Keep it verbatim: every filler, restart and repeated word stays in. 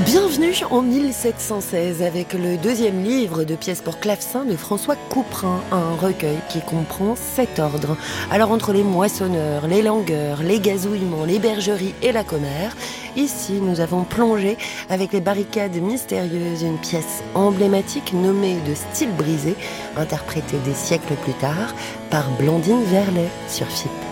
Bienvenue en mille sept cent seize avec le deuxième livre de pièces pour clavecin de François Couperin, un recueil qui comprend sept ordres. Alors entre les moissonneurs, les langueurs, les gazouillements, les bergeries et la commère, ici nous avons plongé avec les barricades mystérieuses, une pièce emblématique nommée de Style brisé, interprétée des siècles plus tard par Blandine Verlet sur F I P.